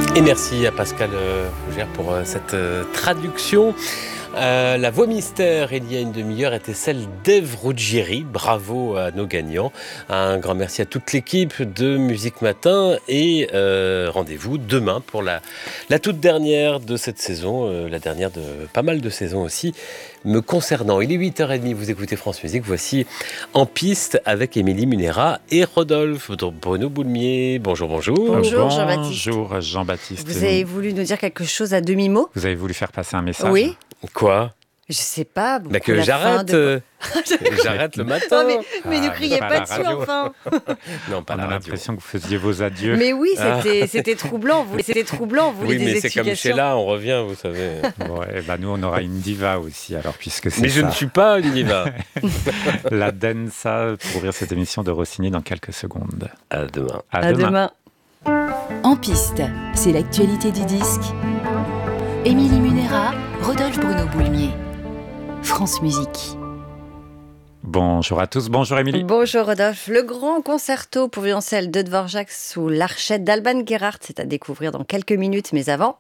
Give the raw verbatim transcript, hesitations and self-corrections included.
Et merci à Pascal euh, Fougère pour euh, cette euh, traduction. Euh, la voix mystère, il y a une demi-heure, était celle d'Ève Ruggieri. Bravo à nos gagnants. Un grand merci à toute l'équipe de Musique Matin et euh, rendez-vous demain pour la, la toute dernière de cette saison, euh, la dernière de pas mal de saisons aussi me concernant. Il est huit heures trente, vous écoutez France Musique. Voici En piste avec Émilie Munera et Rodolphe Bruno Boulmier. Bonjour, bonjour. Bonjour Jean-Baptiste. Bonjour Jean-Baptiste. Vous avez voulu nous dire quelque chose à demi-mot ? Vous avez voulu faire passer un message ? Oui. Quoi ? Je sais pas. Bah que j'arrête, de... euh, j'arrête le matin. Non, mais mais Ah, ne criez pas pas, la dessus, radio. enfin. Non, pas On la a radio. l'impression que vous faisiez vos adieux. Mais oui, Ah. c'était, c'était troublant. Vous, c'était troublant. Vous Oui, voulez mais des c'est comme explications. Sheila, on revient, vous savez. Bon, eh ben, nous, on aura une diva aussi, alors, puisque c'est Mais je ça. ne suis pas une diva. La Densa, pour ouvrir cette émission de Rossini dans quelques secondes. À demain. À, À demain. demain. En piste, c'est l'actualité du disque. Émilie Munera, Rodolphe Bruno Boulmier. France Musique. Bonjour à tous, bonjour Émilie. Bonjour Rodolphe. Le grand concerto pour violoncelle de Dvorak sous l'archette d'Alban Gerhardt, c'est à découvrir dans quelques minutes. Mais avant,